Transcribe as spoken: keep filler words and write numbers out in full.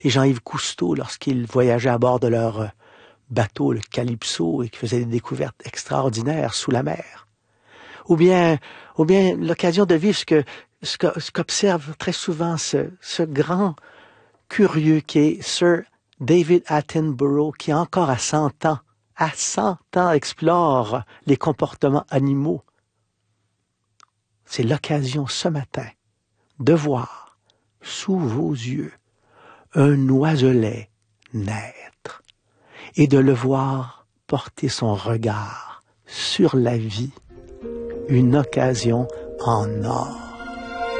et Jean-Yves Cousteau lorsqu'ils voyageaient à bord de leur bateau, le Calypso, et qui faisaient des découvertes extraordinaires sous la mer. Ou bien, ou bien l'occasion de vivre ce que, ce que, ce qu'observe très souvent ce, ce grand curieux qui est Sir David Attenborough, qui encore à cent ans, à cent ans, explore les comportements animaux. C'est l'occasion ce matin de voir sous vos yeux un oiselet naître et de le voir porter son regard sur la vie, une occasion en or.